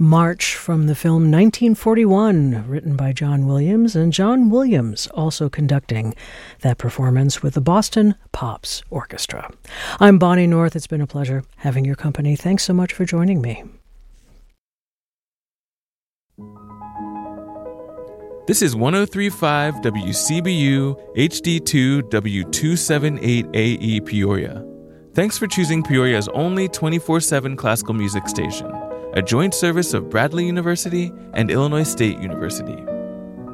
March from the film 1941, written by John Williams, and John Williams also conducting that performance with the Boston Pops Orchestra. I'm Bonnie North. It's been a pleasure having your company. Thanks so much for joining me. This is 103.5 WCBU HD2 W278AE Peoria. Thanks for choosing Peoria's only 24/7 classical music station, a joint service of Bradley University and Illinois State University.